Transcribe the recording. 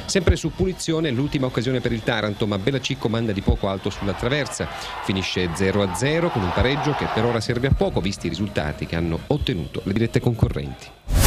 Sempre su punizione l'ultima occasione per il Taranto, ma Bellacicco manda di poco alto sulla traversa. Finisce 0-0 con un pareggio che per ora serve a poco visti i risultati che hanno ottenuto le dirette concorrenti.